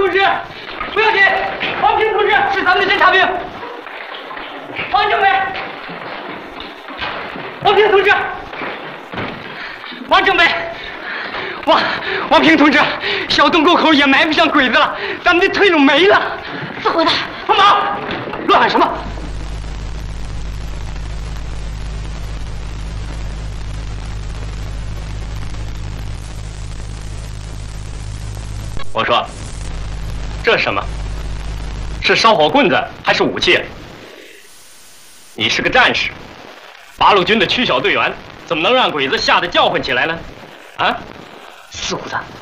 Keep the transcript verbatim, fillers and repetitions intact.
同志，不要紧，王平同志是咱们的侦察兵。王政委，王平同志，王政委，王王平同志，小洞沟口也埋不上鬼子了，咱们的退路没了。 自回的， 放马！乱喊什么？我说，这是什么？是烧火棍子还是武器？你是个战士，八路军的区小队员，怎么能让鬼子吓得叫唤起来呢？啊，四虎子，